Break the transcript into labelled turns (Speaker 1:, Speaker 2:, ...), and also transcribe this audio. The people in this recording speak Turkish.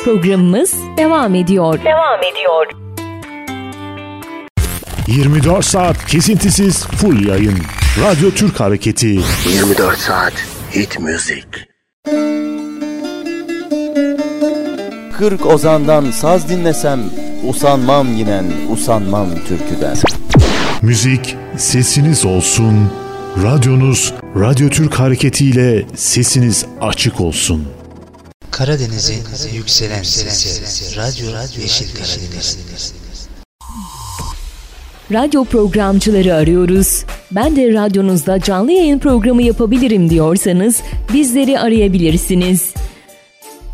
Speaker 1: Programımız devam ediyor.
Speaker 2: 24 saat kesintisiz full yayın. Radyo Türk Hareketi.
Speaker 3: 24 saat hit müzik.
Speaker 4: 40 ozandan saz dinlesem, usanmam yinen, usanmam türküden.
Speaker 2: Müzik sesiniz olsun. Radyonuz Radyo Türk Hareketi ile sesiniz açık olsun.
Speaker 5: Karadeniz'in yükselen sesi. Radyo Yeşil Karadeniz.
Speaker 1: Radyo programcıları arıyoruz. Ben de radyonuzda canlı yayın programı yapabilirim diyorsanız bizleri arayabilirsiniz.